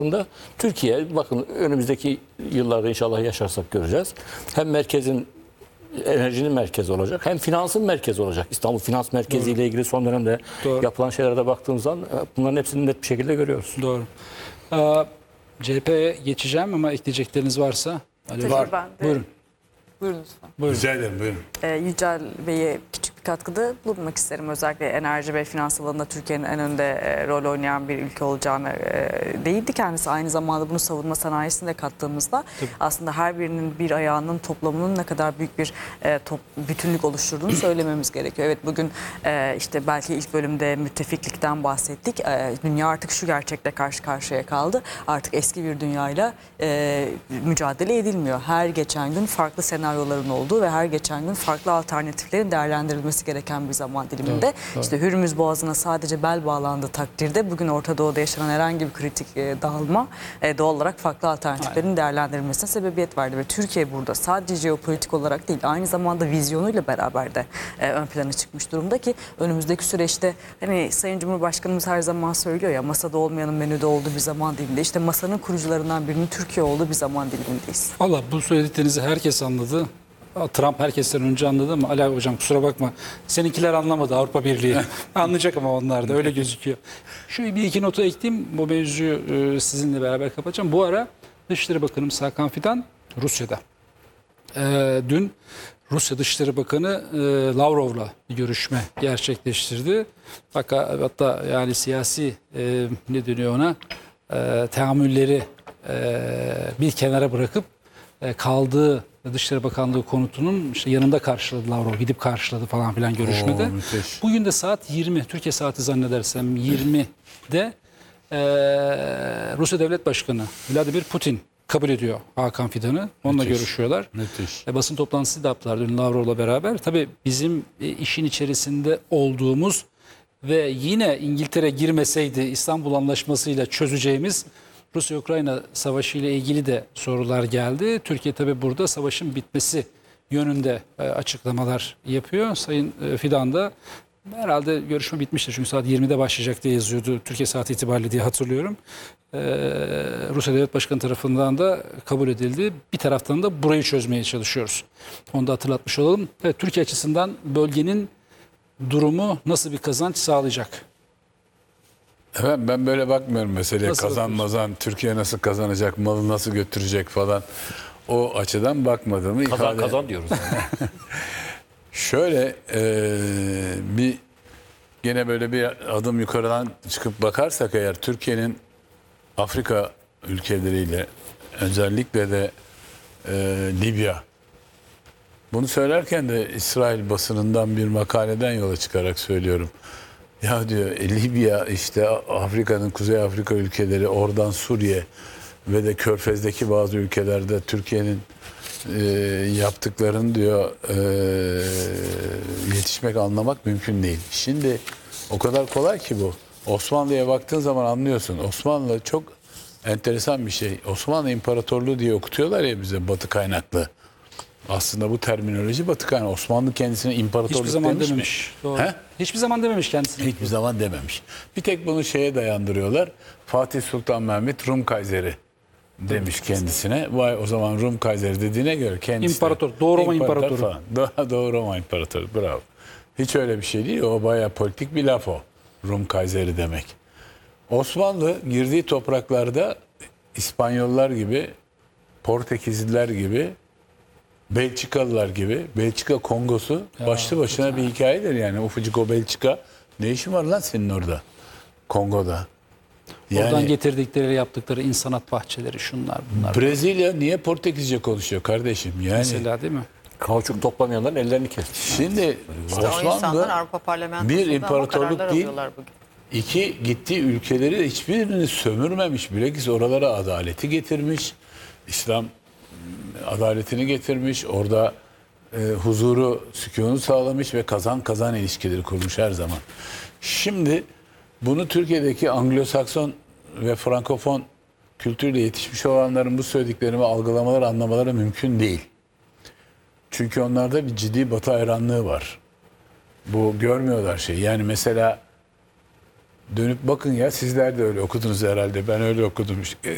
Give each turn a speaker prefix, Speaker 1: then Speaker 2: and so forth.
Speaker 1: Bunda Türkiye, bakın önümüzdeki yıllarda inşallah yaşarsak göreceğiz. Hem enerjinin merkezi olacak, hem finansın merkezi olacak. İstanbul Finans Merkezi ile ilgili son dönemde yapılan şeylere baktığımız zaman bunların hepsini net bir şekilde görüyoruz.
Speaker 2: Doğru. CHP'ye geçeceğim ama ekleyecekleriniz varsa.
Speaker 3: Var.
Speaker 2: Buyurun.
Speaker 3: Buyurun lütfen.
Speaker 2: Buyurun.
Speaker 4: Rica ederim, buyurun.
Speaker 3: Yücel Bey'e küçük bir katkıda bulunmak isterim. Özellikle enerji ve finans alanında Türkiye'nin en önde rol oynayan bir ülke olacağını değindi kendisi. Aynı zamanda bunu savunma sanayisine de kattığımızda aslında her birinin bir ayağının toplamının ne kadar büyük bir bütünlük oluşturduğunu söylememiz gerekiyor. Evet, bugün işte belki ilk bölümde müttefiklikten bahsettik. Dünya artık şu gerçekle karşı karşıya kaldı. Artık eski bir dünyayla mücadele edilmiyor. Her geçen gün farklı senaryoların olduğu ve her geçen gün farklı alternatiflerin değerlendirilmesi gereken bir zaman diliminde. İşte Hürmüz Boğazı'na sadece bel bağlandığı takdirde bugün Orta Doğu'da yaşanan herhangi bir kritik dağılma doğal olarak farklı alternatiflerin değerlendirilmesine sebebiyet verdi ve Türkiye burada sadece jeopolitik olarak değil, aynı zamanda vizyonuyla beraber de ön plana çıkmış durumda ki önümüzdeki süreçte hani Sayın Cumhurbaşkanımız her zaman söylüyor ya, masada olmayanın menüde olduğu bir zaman diliminde, işte masanın kurucularından birinin Türkiye olduğu bir zaman dilimindeyiz.
Speaker 2: Valla bu söylediklerinizi herkes anladı. Trump herkesten önce anladı ama Ali Hocam kusura bakma. Seninkiler anlamadı, Avrupa Birliği. Anlayacak ama onlar da öyle gözüküyor. Şu bir iki notu ekleyeyim. Bu mevzuyu sizinle beraber kapatacağım. Bu ara Dışişleri Bakanımız Hakan Fidan Rusya'da. Dün Rusya Dışişleri Bakanı Lavrov'la bir görüşme gerçekleştirdi. Hatta yani siyasi ne deniyor ona, teamülleri bir kenara bırakıp kaldığı Dışişleri Bakanlığı konutunun işte yanında karşıladı Lavrov. Gidip karşıladı falan filan görüşmede. Bugün de saat 20, Türkiye saati zannedersem 20'de Rusya Devlet Başkanı Vladimir Putin kabul ediyor Hakan Fidan'ı. Onunla görüşüyorlar. Basın toplantısı da yaptılar dün Lavrov'la beraber. Tabii bizim işin içerisinde olduğumuz ve yine İngiltere girmeseydi İstanbul Anlaşması'yla çözeceğimiz Rusya-Ukrayna savaşı ile ilgili de sorular geldi. Türkiye tabii burada savaşın bitmesi yönünde açıklamalar yapıyor. Sayın Fidan da herhalde görüşme bitmiştir çünkü saat 20'de başlayacak diye yazıyordu Türkiye saati itibariyle diye hatırlıyorum. Rusya Devlet Başkanı tarafından da kabul edildi. Bir taraftan da burayı çözmeye çalışıyoruz. Onu da hatırlatmış olalım. Evet, Türkiye açısından bölgenin durumu nasıl bir kazanç sağlayacak?
Speaker 4: Evet, ben böyle bakmıyorum meseleye.
Speaker 2: Nasıl
Speaker 4: Kazanmazan, Türkiye nasıl kazanacak, malı nasıl götürecek falan. O açıdan bakmadığımı ifade...
Speaker 1: Kazan diyoruz. Yani.
Speaker 4: Şöyle gene böyle bir adım yukarıdan çıkıp bakarsak eğer Türkiye'nin Afrika ülkeleriyle özellikle de Libya, bunu söylerken de İsrail basınından bir makaleden yola çıkarak söylüyorum. Ya diyor Libya, işte Afrika'nın, Kuzey Afrika ülkeleri, oradan Suriye ve de Körfez'deki bazı ülkelerde Türkiye'nin yaptıklarını diyor yetişmek, anlamak mümkün değil. Şimdi o kadar kolay ki bu. Osmanlı'ya baktığın zaman anlıyorsun. Osmanlı çok enteresan bir şey. Osmanlı İmparatorluğu diye okutuyorlar ya bize, Batı kaynaklı. Aslında bu terminoloji Batı kaynaklı. Osmanlı kendisine imparatorluk
Speaker 2: Hiçbir zaman
Speaker 4: demiş
Speaker 2: dememiş.
Speaker 4: mi?
Speaker 2: Doğru.
Speaker 4: He?
Speaker 2: Hiçbir zaman dememiş kendisine.
Speaker 4: Hiçbir zaman dememiş. Bir tek bunu şeye dayandırıyorlar. Fatih Sultan Mehmet Rum Kayseri demiş kendisine. Vay, o zaman Rum Kayseri dediğine göre kendisi...
Speaker 2: İmparator, Doğu Roma İmparatoru.
Speaker 4: Falan. Doğu Roma İmparatoru, bravo. Hiç öyle bir şey değil. O bayağı politik bir laf o. Rum Kayseri demek. Osmanlı girdiği topraklarda İspanyollar gibi, Portekizliler gibi, Belçikalılar gibi, Belçika Kongosu başlı başına bir hikayedir yani. Ufacık o Belçika. Ne işin var lan senin orada? Kongo'da.
Speaker 2: Oradan getirdikleri, yaptıkları insanat bahçeleri, şunlar bunlar.
Speaker 4: Brezilya niye Portekizce konuşuyor kardeşim? Yani
Speaker 2: Mesela değil mi?
Speaker 1: Kauçuk toplamayanların ellerini kesti.
Speaker 4: şimdi
Speaker 5: İşte o insanlar
Speaker 4: Osmanlı
Speaker 5: Avrupa Parlamentosu'nda
Speaker 4: bir
Speaker 5: ama
Speaker 4: imparatorluk
Speaker 5: kararlar
Speaker 4: değil,
Speaker 5: alıyorlar bugün.
Speaker 4: iki gittiği ülkeleri hiçbirini sömürmemiş. Bilakis oralara adaleti getirmiş. İslam adaletini getirmiş. Orada huzuru, sükûnu sağlamış ve kazan kazan ilişkileri kurmuş her zaman. Şimdi bunu Türkiye'deki Anglo-Sakson ve Frankofon kültürle yetişmiş olanların bu söylediklerimi algılamaları, anlamaları mümkün değil. Çünkü onlarda bir ciddi Batı hayranlığı var. Bu görmüyorlar şey. Yani mesela dönüp bakın ya, sizler de öyle okudunuz herhalde. Ben öyle okudum.